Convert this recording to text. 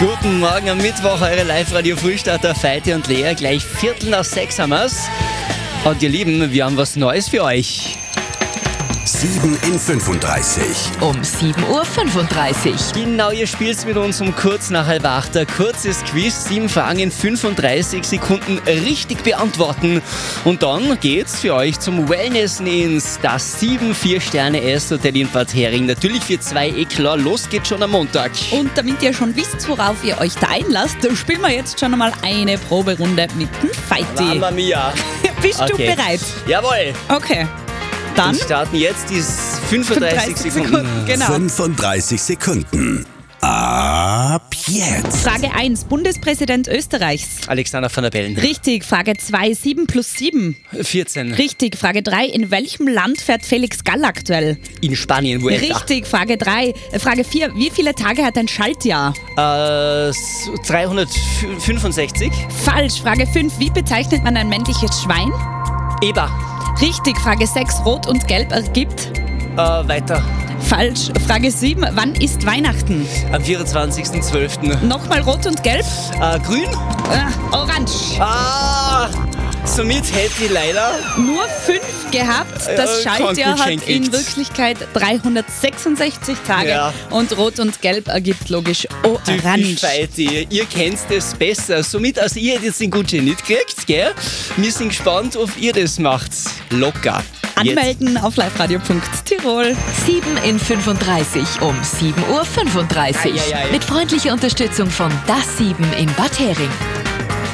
Guten Morgen am Mittwoch, eure Live-Radio-Frühstarter Feiti und Lea. Gleich 5:45 haben wir's. Und ihr Lieben, wir haben was Neues für euch. 7 in 35. Um 7:35 Uhr. Genau, ihr spielt mit uns um kurz nach 7:30. Kurzes Quiz, 7 Fragen in 35 Sekunden richtig beantworten. Und dann geht's für euch zum Wellnessen ins das 7 4-Sterne-Esshotel in Bad Hering. Natürlich für 2 klar. Los geht's schon am Montag. Und damit ihr schon wisst, worauf ihr euch da einlasst, spielen wir jetzt schon einmal eine Proberunde mit dem Feiti. Mamma mia. Bist du Okay. bereit? Jawohl. Okay. Dann Wir starten jetzt die 35 Sekunden. Genau. 35 Sekunden. Ab jetzt. Frage 1. Bundespräsident Österreichs. Alexander van der Bellen. Richtig. Frage 2. 7 plus 7. 14. Richtig. Frage 3. In welchem Land fährt Felix Gall aktuell? In Spanien, Vuelta. Richtig. Frage 3. Frage 4. Wie viele Tage hat ein Schaltjahr? 365. Falsch. Frage 5. Wie bezeichnet man ein männliches Schwein? Eber. Richtig. Frage 6. Rot und Gelb ergibt? Weiter. Falsch. Frage 7. Wann ist Weihnachten? Am 24.12. Nochmal Rot und Gelb? Grün? Orange. Somit hätte ich leider Nur 5 gehabt. Das kein Schaltjahr hat Gutschein in gekriegt. Wirklichkeit 366 Tage. Ja. Und Rot und Gelb ergibt logisch typisch Orange. Feiti. Ihr kennt es besser. Somit, also ihr hättet jetzt den Gutschein nicht gekriegt, gell? Wir sind gespannt, ob ihr das macht. Locker. Jetzt. Anmelden auf liveradio.tirol. 7 in 35 um 7:35 Uhr. Ei. Mit freundlicher Unterstützung von das 7 in Bad Hering.